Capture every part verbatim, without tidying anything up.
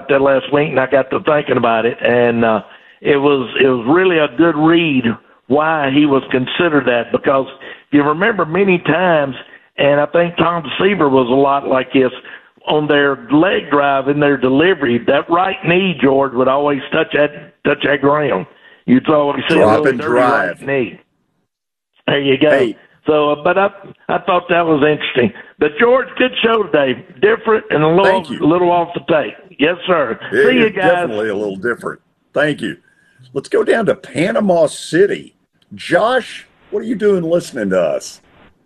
that last week, and I got to thinking about it, and uh, it was it was really a good read why he was considered that, because you remember many times, and I think Tom Seaver was a lot like this, on their leg drive in their delivery, that right knee, George, would always touch that touch that ground. You'd always see Drop a little and dirty drive. right knee. There you go. Hey. So, uh, but I I thought that was interesting. But George, good show today. Different and a little Thank you. little off the tape. Yes, sir. It See you is guys. Definitely a little different. Thank you. Let's go down to Panama City. Josh, what are you doing listening to us?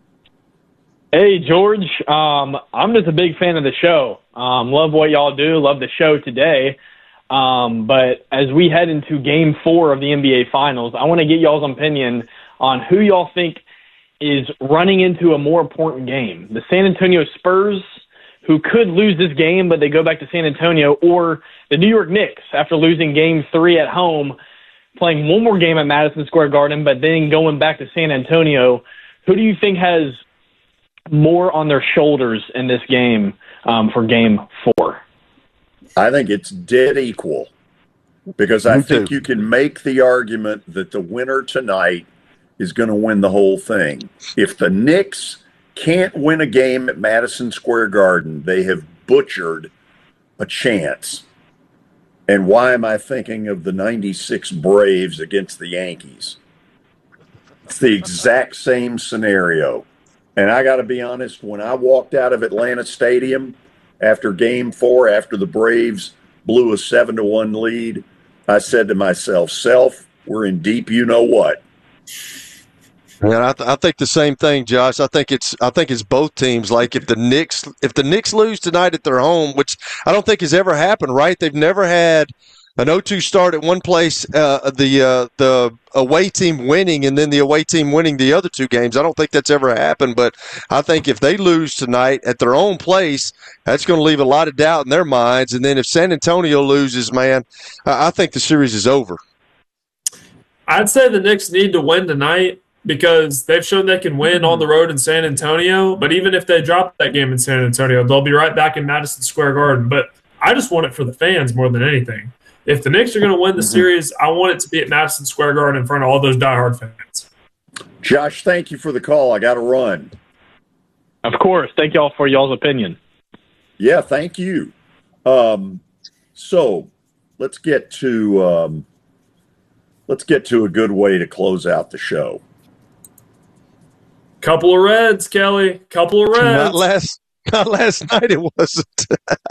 Hey, George. Um, I'm just a big fan of the show. Um, love what y'all do. Love the show today. Um, but as we head into Game Four of the N B A Finals, I want to get y'all's opinion on who y'all think is running into a more important game. The San Antonio Spurs, who could lose this game, but they go back to San Antonio, or the New York Knicks, after losing Game Three at home, playing one more game at Madison Square Garden, but then going back to San Antonio. Who do you think has more on their shoulders in this game um, for Game Four? I think it's dead equal, because I think you can make the argument that the winner tonight is going to win the whole thing. If the Knicks can't win a game at Madison Square Garden, they have butchered a chance. And why am I thinking of the ninety-six Braves against the Yankees? It's the exact same scenario. And I got to be honest, when I walked out of Atlanta Stadium after Game Four, after the Braves blew a seven to one lead, I said to myself, self, we're in deep you-know-what. And I, th- I think the same thing, Josh. I think it's I think it's both teams. Like if the Knicks if the Knicks lose tonight at their home, which I don't think has ever happened, right? They've never had an oh two start at one place, uh, the uh, the away team winning, and then the away team winning the other two games. I don't think that's ever happened. But I think if they lose tonight at their own place, that's going to leave a lot of doubt in their minds. And then if San Antonio loses, man, I, I think the series is over. I'd say the Knicks need to win tonight, because they've shown they can win on the road in San Antonio. But even if they drop that game in San Antonio, they'll be right back in Madison Square Garden. But I just want it for the fans more than anything. If the Knicks are going to win the mm-hmm. series, I want it to be at Madison Square Garden in front of all those diehard fans. Josh, thank you for the call. I got to run. Of course. Thank y'all for y'all's opinion. Yeah, thank you. Um, so let's get to um, let's get to a good way to close out the show. Couple of Reds, Kelly. Couple of Reds. Not last, not last night. It wasn't.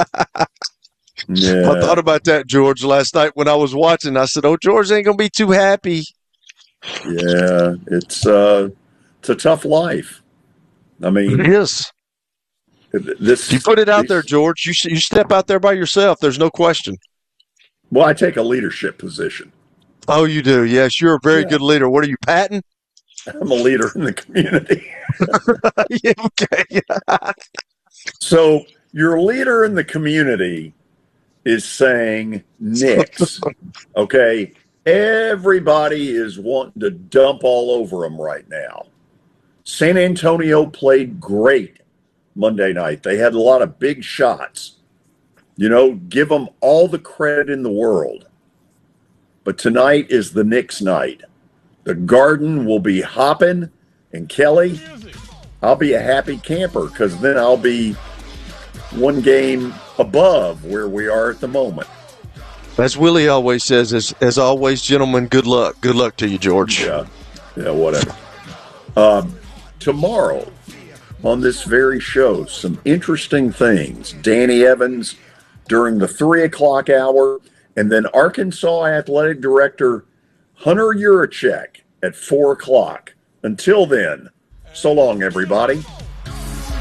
Yeah. I thought about that, George, last night when I was watching. I said, "Oh, George ain't gonna be too happy." Yeah, it's uh, it's a tough life. I mean, it is. This you put it out these, there, George. You you step out there by yourself. There's no question. Well, I take a leadership position. Oh, you do? Yes, you're a very yeah. good leader. What are you, Patton? I'm a leader in the community. Yeah, okay. So your leader in the community is saying Knicks. Okay, everybody is wanting to dump all over them right now. San Antonio played great Monday night. They had a lot of big shots. You know, give them all the credit in the world. But tonight is the Knicks night. The Garden will be hopping, and Kelly, I'll be a happy camper, because then I'll be one game above where we are at the moment. As Willie always says, as, as always, gentlemen, good luck. Good luck to you, George. Yeah, yeah, whatever. Um, tomorrow on this very show, some interesting things. Danny Evans during the three o'clock hour, and then Arkansas Athletic Director Hunter Yurachek at four o'clock. Until then, so long, everybody.